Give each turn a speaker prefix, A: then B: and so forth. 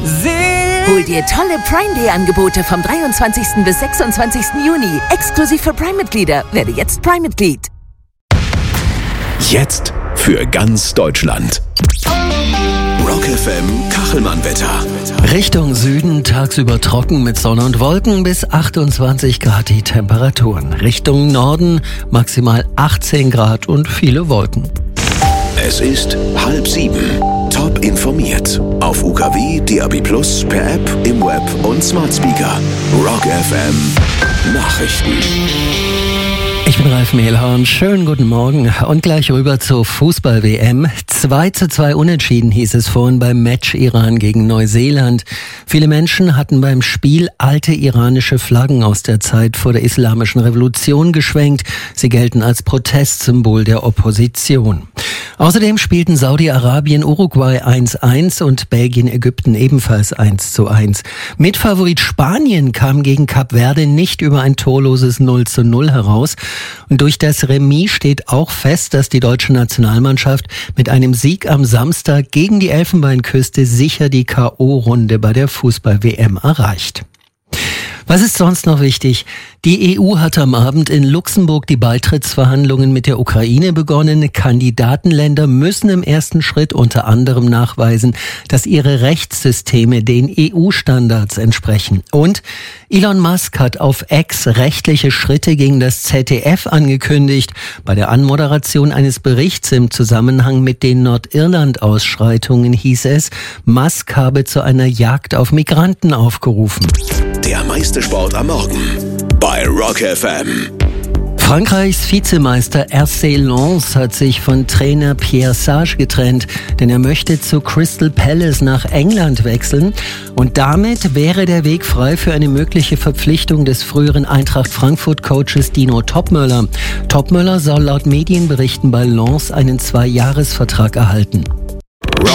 A: Hol dir tolle Prime Day Angebote vom 23. bis 26. Juni. Exklusiv für Prime-Mitglieder. Werde jetzt Prime-Mitglied.
B: Jetzt für ganz Deutschland. Rock FM Kachelmann-Wetter.
C: Richtung Süden tagsüber trocken mit Sonne und Wolken, bis 28 Grad die Temperaturen. Richtung Norden maximal 18 Grad und viele Wolken.
B: Es ist 6:30. Top informiert. Auf UKW, DAB+, per App, im Web und Smart Speaker. Rock FM Nachrichten.
C: Ich bin Ralf Mehlhorn, schönen guten Morgen und gleich rüber zur Fußball-WM. 2:2 unentschieden hieß es vorhin beim Match Iran gegen Neuseeland. Viele Menschen hatten beim Spiel alte iranische Flaggen aus der Zeit vor der Islamischen Revolution geschwenkt. Sie gelten als Protestsymbol der Opposition. Außerdem spielten Saudi-Arabien Uruguay 1:1 und Belgien Ägypten ebenfalls 1:1. Mitfavorit Spanien kam gegen Kap Verde nicht über ein torloses 0:0 heraus. Und durch das Remis steht auch fest, dass die deutsche Nationalmannschaft mit einem Sieg am Samstag gegen die Elfenbeinküste sicher die K.O.-Runde bei der Fußball-WM erreicht. Was ist sonst noch wichtig? Die EU hat am Abend in Luxemburg die Beitrittsverhandlungen mit der Ukraine begonnen. Kandidatenländer müssen im ersten Schritt unter anderem nachweisen, dass ihre Rechtssysteme den EU-Standards entsprechen. Und Elon Musk hat auf X rechtliche Schritte gegen das ZDF angekündigt. Bei der Anmoderation eines Berichts im Zusammenhang mit den Nordirland-Ausschreitungen hieß es, Musk habe zu einer Jagd auf Migranten aufgerufen.
B: Der meiste Sport am Morgen bei Rock FM.
C: Frankreichs Vizemeister RC Lens hat sich von Trainer Pierre Sage getrennt, denn er möchte zu Crystal Palace nach England wechseln. Und damit wäre der Weg frei für eine mögliche Verpflichtung des früheren Eintracht Frankfurt-Coaches Dino Topmöller. Topmöller soll laut Medienberichten bei Lens einen 2-Jahres-Vertrag erhalten.